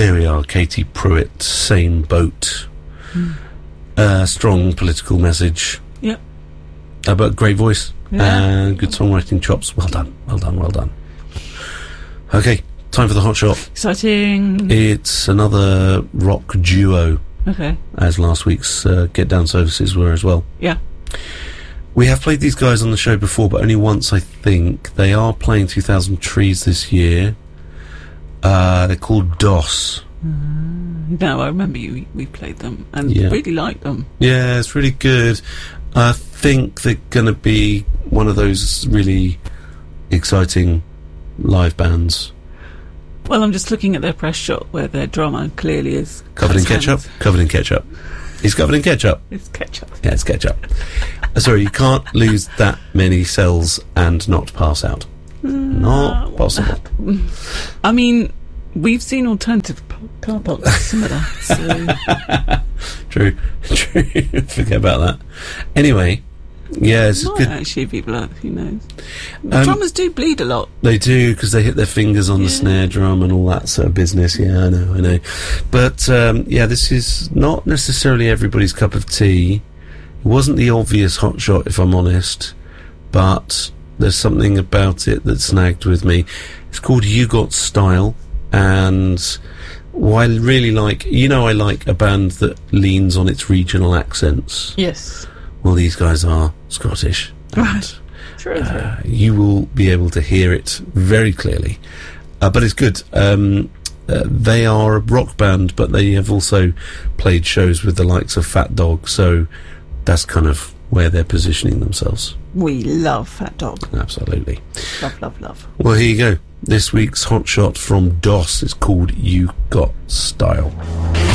There we are, Katie Pruitt, Same Boat. Strong political message. Yep. But great voice. And good songwriting chops. Well done. Okay, time for the hot shot. Exciting. It's another rock duo. Okay. As last week's Get Down services were as well. Yeah. We have played these guys on the show before, but only once, I think. They are playing 2000 Trees this year. They're called DOS. No, I remember we played them and really liked them. Yeah, it's really good. I think they're going to be one of those really exciting live bands. Well, I'm just looking at their press shot where their drummer clearly is covered in ketchup. He's covered in ketchup. It's ketchup. Yeah, it's ketchup. Sorry, you can't lose that many cells and not pass out. Not possible. I mean, we've seen alternative car parks similar. So. True. Forget about that. Anyway, yeah, it's good. Actually, people are. Who knows? Drummers do bleed a lot. They do, because they hit their fingers on the snare drum and all that sort of business. Yeah, I know. But this is not necessarily everybody's cup of tea. It wasn't the obvious hot shot, if I'm honest, but there's something about it that snagged with me. It's called You Got Style, and what I really like, I like a band that leans on its regional accents. Yes. Well, these guys are Scottish. Right. True. You will be able to hear it very clearly. But it's good. They are a rock band, but they have also played shows with the likes of Fat Dog, so that's kind of where they're positioning themselves. We love Fat Dog. Absolutely. Love. Well, here you go. This week's hot shot from DOS is called You Got Style.